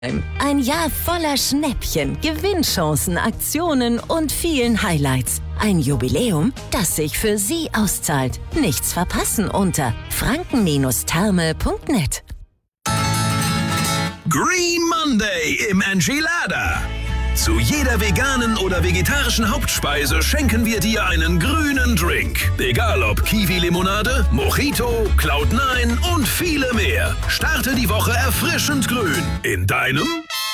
Ein Jahr voller Schnäppchen, Gewinnchancen, Aktionen und vielen Highlights. Ein Jubiläum, das sich für Sie auszahlt. Nichts verpassen unter franken-therme.net. Green Monday im Enchilada. Zu jeder veganen oder vegetarischen Hauptspeise schenken wir dir einen grünen Drink. Egal ob Kiwi-Limonade, Mojito, Cloud9 und viele mehr. Starte die Woche erfrischend grün in deinem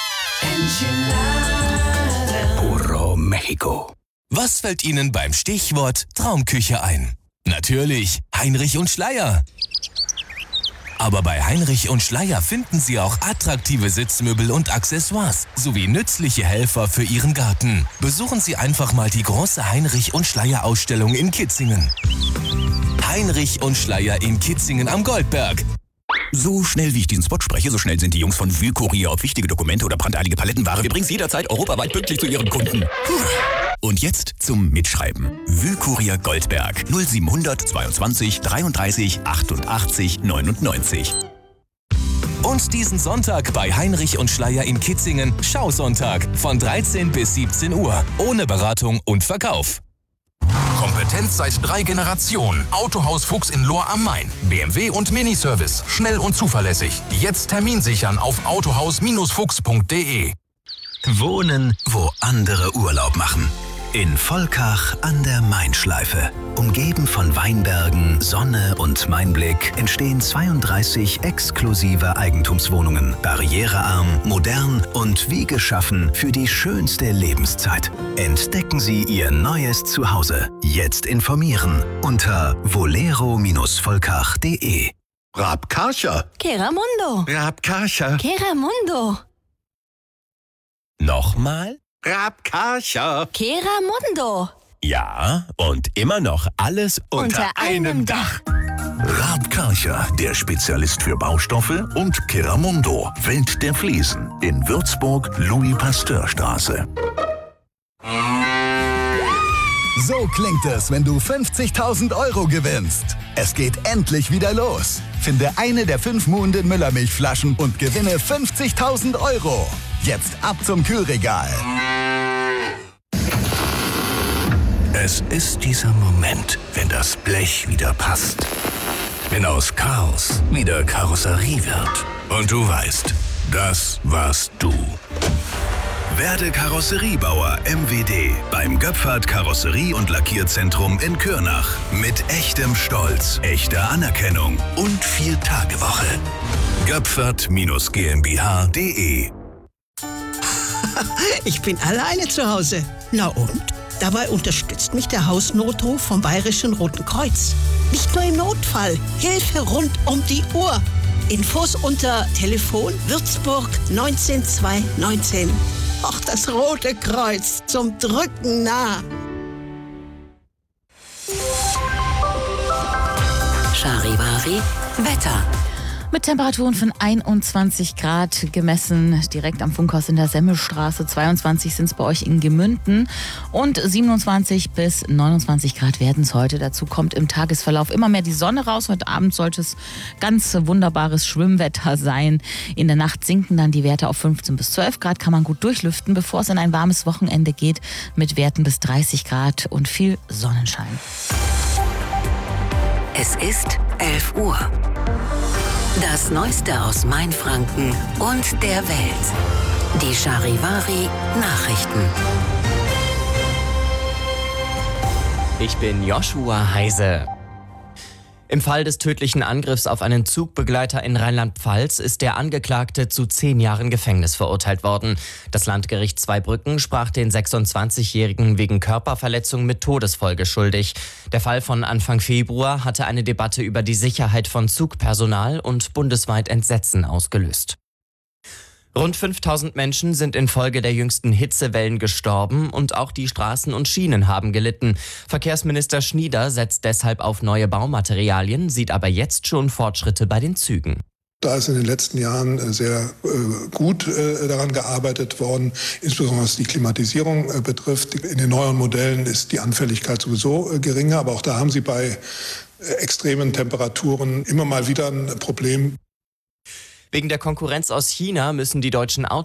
Enchilada. Puro Mexico. Was fällt Ihnen beim Stichwort Traumküche ein? Natürlich Heinrich und Schleyer. Aber bei Heinrich und Schleyer finden Sie auch attraktive Sitzmöbel und Accessoires sowie nützliche Helfer für Ihren Garten. Besuchen Sie einfach mal die große Heinrich und Schleyer Ausstellung in Kitzingen. Heinrich und Schleyer in Kitzingen am Goldberg. So schnell wie ich diesen Spot spreche, so schnell sind die Jungs von Wühlkurier auf wichtige Dokumente oder brandeilige Palettenware. Wir bringen es jederzeit europaweit pünktlich zu Ihren Kunden. Und jetzt zum Mitschreiben. Wühlkurier Goldberg 0700 22 33 88 99. Und diesen Sonntag bei Heinrich und Schleyer in Kitzingen Schausonntag von 13 bis 17 Uhr. Ohne Beratung und Verkauf. Kompetenz seit 3 Generationen. Autohaus Fuchs in Lohr am Main. BMW und Miniservice. Schnell und zuverlässig. Jetzt Termin sichern auf autohaus-fuchs.de. Wohnen, wo andere Urlaub machen. In Volkach an der Mainschleife. Umgeben von Weinbergen, Sonne und Mainblick entstehen 32 exklusive Eigentumswohnungen. Barrierearm, modern und wie geschaffen für die schönste Lebenszeit. Entdecken Sie Ihr neues Zuhause. Jetzt informieren unter volero-volkach.de. Rabkarcher. Keramundo. Rabkarcher. Keramundo. Nochmal? Rabkarcher. Keramundo. Ja, und immer noch alles unter einem Dach. Rabkarcher, der Spezialist für Baustoffe, und Keramundo, Welt der Fliesen, in Würzburg, Louis-Pasteur-Straße. So klingt es, wenn du 50.000 € gewinnst. Es geht endlich wieder los. Finde eine der 5 Muhnden Müllermilchflaschen und gewinne 50.000 €. Jetzt ab zum Kühlregal. Es ist dieser Moment, wenn das Blech wieder passt. Wenn aus Chaos wieder Karosserie wird. Und du weißt, das warst du. Werde Karosseriebauer MWD beim Göpfert Karosserie- und Lackierzentrum in Kürnach. Mit echtem Stolz, echter Anerkennung und 4-Tage-Woche. Göpfert-GmbH.de. Ich bin alleine zu Hause. Na und? Dabei unterstützt mich der Hausnotruf vom Bayerischen Roten Kreuz. Nicht nur im Notfall, Hilfe rund um die Uhr. Infos unter Telefon Würzburg 19219. Ach, das Rote Kreuz, zum Drücken nah. Charivari Wetter. Mit Temperaturen von 21 Grad gemessen, direkt am Funkhaus in der Semmelstraße. 22 sind es bei euch in Gemünden und 27 bis 29 Grad werden es heute. Dazu kommt im Tagesverlauf immer mehr die Sonne raus. Heute Abend sollte es ganz wunderbares Schwimmwetter sein. In der Nacht sinken dann die Werte auf 15 bis 12 Grad, kann man gut durchlüften, bevor es in ein warmes Wochenende geht mit Werten bis 30 Grad und viel Sonnenschein. Es ist 11 Uhr. Das Neueste aus Mainfranken und der Welt. Die Charivari Nachrichten. Ich bin Joshua Heise. Im Fall des tödlichen Angriffs auf einen Zugbegleiter in Rheinland-Pfalz ist der Angeklagte zu 10 Jahren Gefängnis verurteilt worden. Das Landgericht Zweibrücken sprach den 26-Jährigen wegen Körperverletzung mit Todesfolge schuldig. Der Fall von Anfang Februar hatte eine Debatte über die Sicherheit von Zugpersonal und bundesweit Entsetzen ausgelöst. Rund 5000 Menschen sind infolge der jüngsten Hitzewellen gestorben und auch die Straßen und Schienen haben gelitten. Verkehrsminister Schnieder setzt deshalb auf neue Baumaterialien, sieht aber jetzt schon Fortschritte bei den Zügen. Da ist in den letzten Jahren sehr gut daran gearbeitet worden, insbesondere was die Klimatisierung betrifft. In den neueren Modellen ist die Anfälligkeit sowieso geringer, aber auch da haben Sie bei extremen Temperaturen immer mal wieder ein Problem. Wegen der Konkurrenz aus China müssen die deutschen